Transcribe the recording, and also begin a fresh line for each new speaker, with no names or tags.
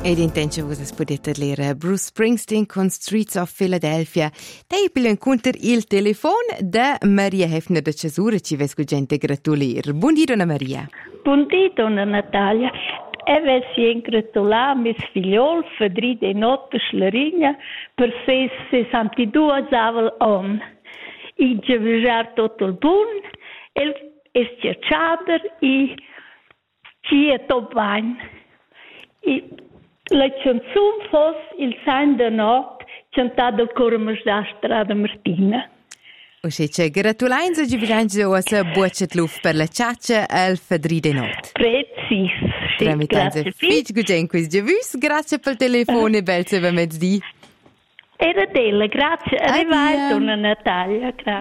Ed intence vos potete lere Bruce Springsteen con Streets of Philadelphia. Dei per incontr il telefon da Maria Hefner da Cesura ci vesco gente gratulir. Buondì, donna Maria.
Buondì, donna Natalia. E vessi ingratulà mis figliol fedri de notte schlarigna per se 62 avel on. I giavijar tot il bun, el es ciader i ci è top vain. La canzun fos il Sain de Not, cantata al coro da Strada Martina.
O c'è gratulains oggi bisogna ossa bucet luf per la ciaccia al fedri de not.
Precis.
Grazie fitch gugen quis giavis, grazie pel telefono e bel se va mezzdi.
Era della, grazie. Arrivai, donna Natalia, grazie.